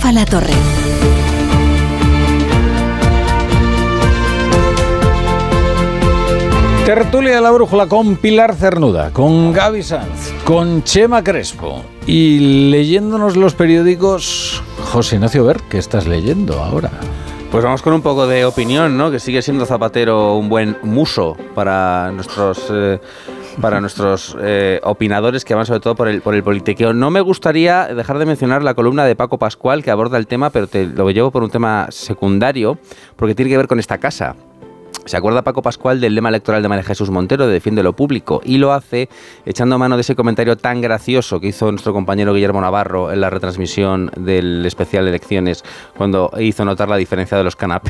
Rafa La Torre. Tertulia de la Brújula con Pilar Cernuda, con Gaby Sanz, con Chema Crespo y leyéndonos los periódicos. José Ignacio Ver, ¿qué estás leyendo ahora? Pues vamos con un poco de opinión, ¿no? Que sigue siendo Zapatero un buen muso para nuestros opinadores que van sobre todo por el politiqueo. No me gustaría dejar de mencionar la columna de Paco Pascual que aborda el tema, pero te lo llevo por un tema secundario, porque tiene que ver con esta casa. ¿Se acuerda Paco Pascual del lema electoral de María Jesús Montero de Defiende lo Público? Y lo hace echando mano de ese comentario tan gracioso que hizo nuestro compañero Guillermo Navarro en la retransmisión del especial de elecciones, cuando hizo notar la diferencia de los canapés